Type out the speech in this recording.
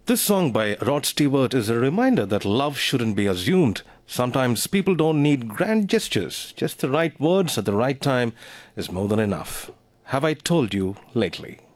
This song by Rod Stewart is a reminder that love shouldn't be assumed. Sometimes people don't need grand gestures, just the right words at the right time is more than enough. Have I told you lately?